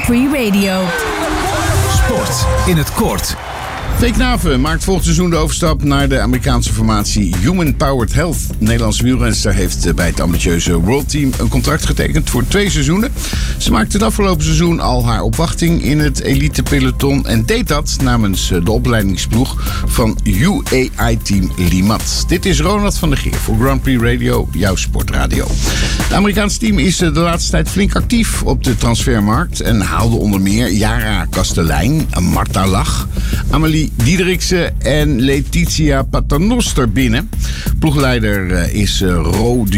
Prix Radio. Sport in het kort. V. Knaven maakt volgend seizoen de overstap naar de Amerikaanse formatie Human Powered Health. De Nederlandse wielrenster heeft bij het ambitieuze World Team een contract getekend voor 2 seizoenen. Ze maakte het afgelopen seizoen al haar opwachting in het elite peloton en deed dat namens de opleidingsploeg van UAI Team Limat. Dit is Ronald van der Geer voor Grand Prix Radio, jouw sportradio. Het Amerikaanse team is de laatste tijd flink actief op de transfermarkt en haalde onder meer Yara Kastelein, Marta Lach, Amelie Diederiksen en Letitia Paternoster binnen. Ploegleider is Ro de